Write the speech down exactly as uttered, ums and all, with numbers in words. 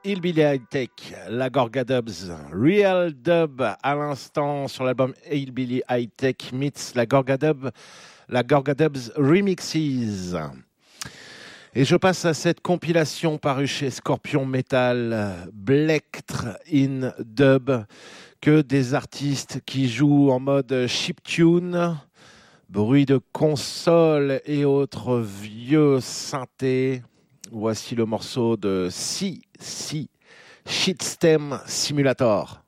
Hillbilly High Tech, la Gorga Dubs, Real Dub à l'instant sur l'album Hillbilly High Tech meets la Gorga Dub, la Gorga Dubs Remixes. Et je passe à cette compilation parue chez Scorpion Metal, Blectre in Dub, que des artistes qui jouent en mode chiptune, bruit de console et autres vieux synthés. Voici le morceau de C C Shitstem Simulator.